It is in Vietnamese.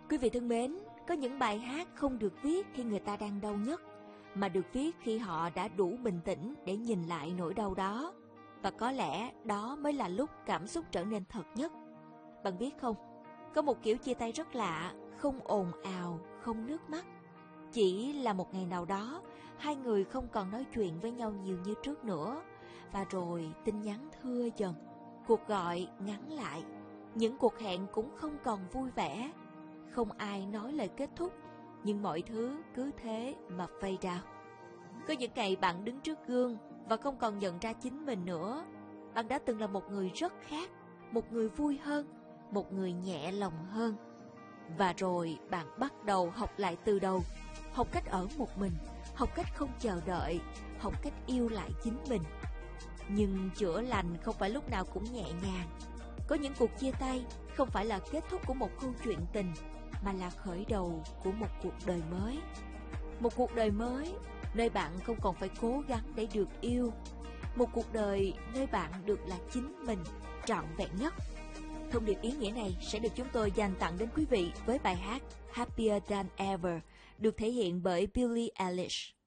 Quý vị thân mến, có những bài hát không được viết khi người ta đang đau nhất, mà được viết khi họ đã đủ bình tĩnh để nhìn lại nỗi đau đó. Và có lẽ đó mới là lúc cảm xúc trở nên thật nhất. Bạn biết không, có một kiểu chia tay rất lạ, không ồn ào, không nước mắt. Chỉ là một ngày nào đó, hai người không còn nói chuyện với nhau nhiều như trước nữa. Và rồi tin nhắn thưa dần, cuộc gọi ngắn lại. Những cuộc hẹn cũng không còn vui vẻ. Không ai nói lời kết thúc, nhưng mọi thứ cứ thế mà fade out. Có những ngày bạn đứng trước gương và không còn nhận ra chính mình nữa. Bạn đã từng là một người rất khác, một người vui hơn, một người nhẹ lòng hơn. Và rồi bạn bắt đầu học lại từ đầu, học cách ở một mình, học cách không chờ đợi, học cách yêu lại chính mình. Nhưng chữa lành không phải lúc nào cũng nhẹ nhàng. Có những cuộc chia tay không phải là kết thúc của một câu chuyện tình, mà là khởi đầu của một cuộc đời mới. Một cuộc đời mới nơi bạn không còn phải cố gắng để được yêu. Một cuộc đời nơi bạn được là chính mình, trọn vẹn nhất. Thông điệp ý nghĩa này sẽ được chúng tôi dành tặng đến quý vị với bài hát Happier Than Ever, được thể hiện bởi Billie Eilish.